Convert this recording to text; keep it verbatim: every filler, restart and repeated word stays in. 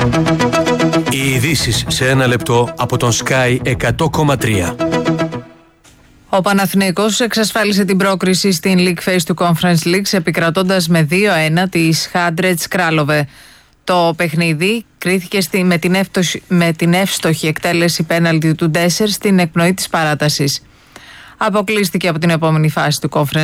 Οι ειδήσεις σε ένα λεπτό από τον Sky εκατό κόμμα τρία. Ο Παναθηναϊκός εξασφάλισε την πρόκριση στην League Phase του Conference League επικρατώντας με δύο ένα της Χάντρετς Κράλοβε. Το παιχνίδι κρίθηκε στη, με, την εύστοχη, με την εύστοχη εκτέλεση πέναλτι του Ντέσσερ στην εκπνοή της παράτασης. Αποκλείστηκε από την επόμενη φάση του Conference